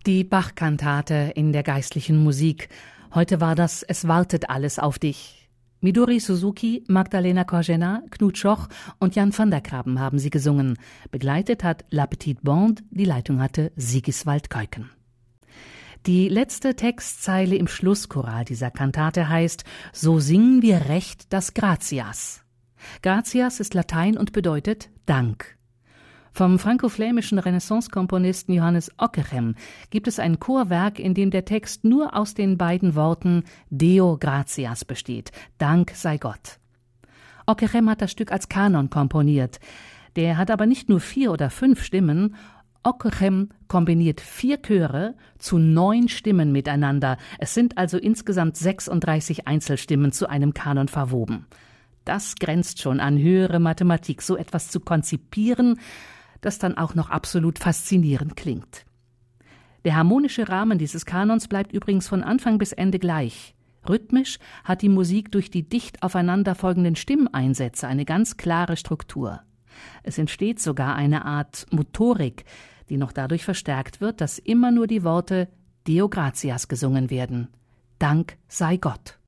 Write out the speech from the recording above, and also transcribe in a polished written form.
Die Bach-Kantate in der geistlichen Musik. Heute war das »Es wartet alles auf dich«. Midori Suzuki, Magdalena Korzena, Knut Schoch und Jan van der Graben haben sie gesungen. Begleitet hat La Petite Bande, die Leitung hatte Sigiswald Keuken. Die letzte Textzeile im Schlusschoral dieser Kantate heißt: »So singen wir recht das Gratias«. Gratias ist Latein und bedeutet Dank. Vom franko-flämischen Renaissance-Komponisten Johannes Ockeghem gibt es ein Chorwerk, in dem der Text nur aus den beiden Worten Deo gratias besteht, Dank sei Gott. Ockeghem hat das Stück als Kanon komponiert. Der hat aber nicht nur 4 oder 5 Stimmen. Ockeghem kombiniert 4 Chöre zu 9 Stimmen miteinander. Es sind also insgesamt 36 Einzelstimmen zu einem Kanon verwoben. Das grenzt schon an höhere Mathematik, so etwas zu konzipieren, das dann auch noch absolut faszinierend klingt. Der harmonische Rahmen dieses Kanons bleibt übrigens von Anfang bis Ende gleich. Rhythmisch hat die Musik durch die dicht aufeinanderfolgenden Stimmeinsätze eine ganz klare Struktur. Es entsteht sogar eine Art Motorik, die noch dadurch verstärkt wird, dass immer nur die Worte Deo gratias gesungen werden. Dank sei Gott.